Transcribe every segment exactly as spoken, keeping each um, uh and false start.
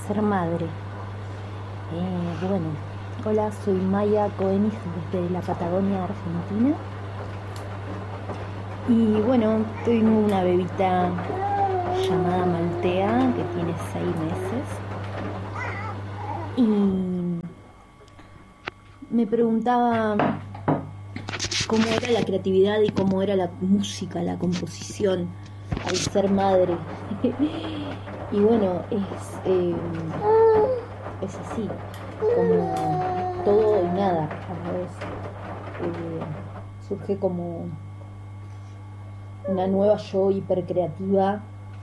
ser madre. Eh, bueno, hola, soy Maya Koenig desde la Patagonia, Argentina. Y bueno, tengo una bebita llamada Maltea que tiene seis meses. Y me preguntaba cómo era la creatividad y cómo era la música, la composición al ser madre. Y bueno, es, eh, es así, como todo y nada a la vez. Eh, surge como una nueva yo hipercreativa,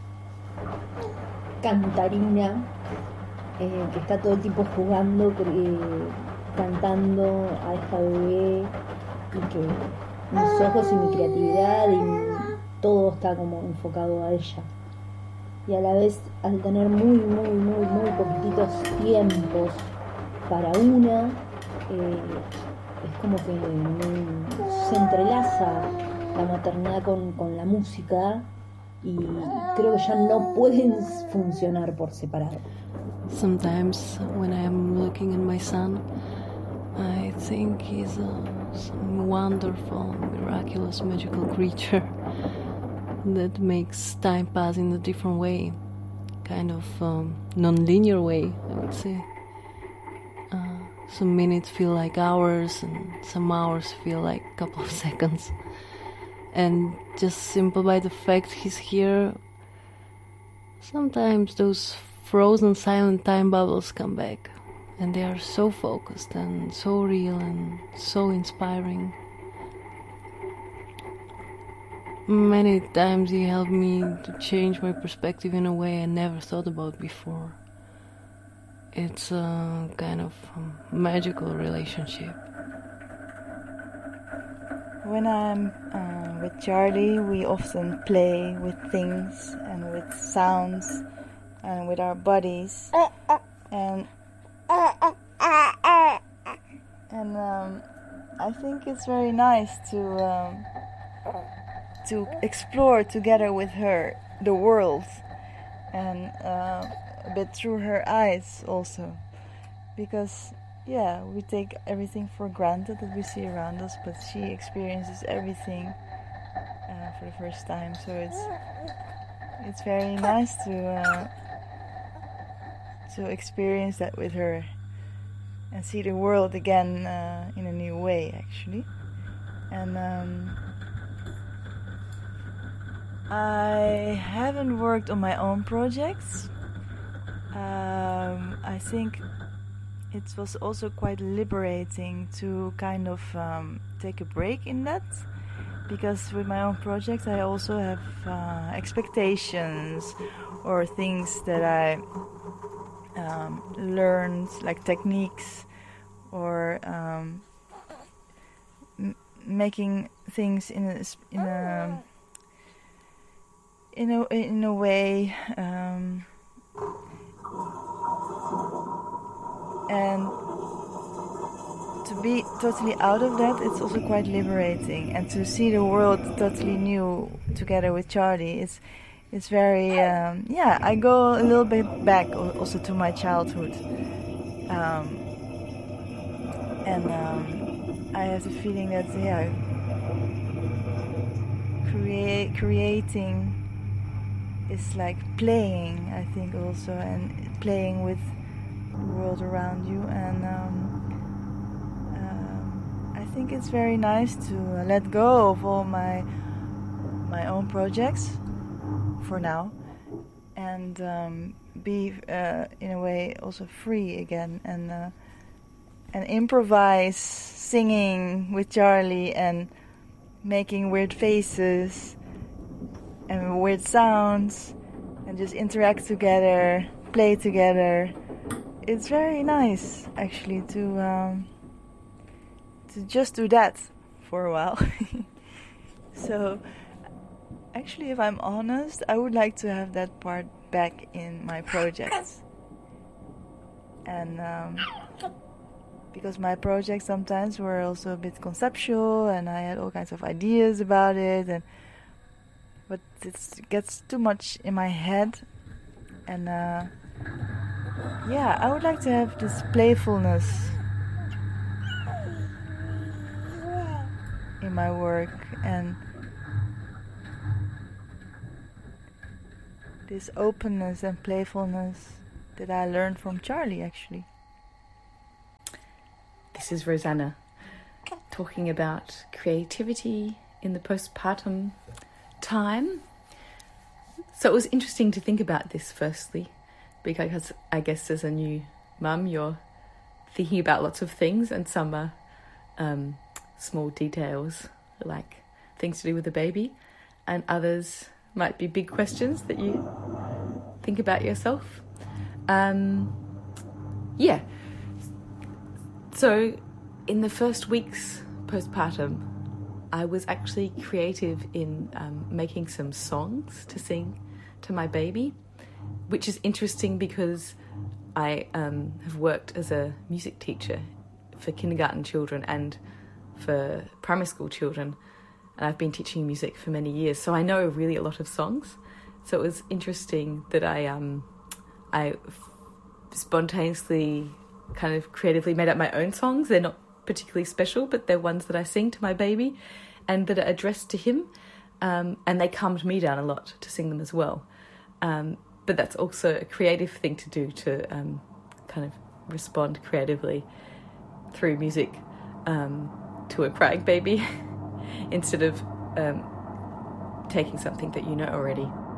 cantarina, eh, que está todo el tiempo jugando, eh, cantando a esta bebé, y que mis ojos y mi creatividad y todo está como enfocado a ella. Y a la vez, al tener muy, muy, muy, muy poquititos tiempos para una, eh, es como que mm, se entrelaza la maternidad con, con la música, y creo que ya no pueden funcionar por separado. Sometimes when I'm looking at my son, I think he's a some wonderful, miraculous, magical creature that makes time pass in a different way, kind of um, non-linear way, I would say. Uh, some minutes feel like hours, and some hours feel like a couple of seconds. And just simple by the fact he's here, sometimes those frozen silent time bubbles come back, and they are so focused and so real and so inspiring. Many times he helped me to change my perspective in a way I never thought about before. It's a kind of magical relationship. When I'm uh, with Charlie, we often play with things and with sounds and with our bodies, and and um, I think it's very nice to um, to explore together with her the world, and uh, a bit through her eyes also, because yeah, we take everything for granted that we see around us, but she experiences everything uh, for the first time. So it's it's very nice to uh, to experience that with her and see the world again uh, in a new way, actually. And um, I haven't worked on my own projects. Um, I think it was also quite liberating to kind of um, take a break in that, because with my own projects I also have uh, expectations or things that I um, learned, like techniques, or um, m- making things in a in a in a in a way. Um, And to be totally out of that, it's also quite liberating. And to see the world totally new together with Charlie, it's it's very um, yeah. I go a little bit back also to my childhood, um, and um, I have the feeling that yeah, create creating is like playing. I think also, and playing with world around you, and um, um, I think it's very nice to uh, let go of all my my own projects for now, and um, be uh, in a way also free again, and uh, and improvise, singing with Charlie, and making weird faces and weird sounds, and just interact together, play together. It's very nice, actually, to um, to just do that for a while. So, actually, if I'm honest, I would like to have that part back in my projects. And um, because my projects sometimes were also a bit conceptual, and I had all kinds of ideas about it, and but it gets too much in my head, and. Uh, yeah, I would like to have this playfulness in my work, and this openness and playfulness that I learned from Charlie, actually. This is Rosanna talking about creativity in the postpartum time. So it was interesting to think about this firstly, because I guess as a new mum, you're thinking about lots of things, and some are um, small details, like things to do with the baby, and others might be big questions that you think about yourself. Um, yeah. So in the first weeks postpartum, I was actually creative in um, making some songs to sing to my baby, which is interesting because I um, have worked as a music teacher for kindergarten children and for primary school children, and I've been teaching music for many years, so I know really a lot of songs. So it was interesting that I um, I spontaneously kind of creatively made up my own songs. They're not particularly special, but they're ones that I sing to my baby and that are addressed to him, um, and they calmed me down a lot to sing them as well. Um, but that's also a creative thing to do, to um, kind of respond creatively through music um, to a crying baby instead of um, taking something that you know already.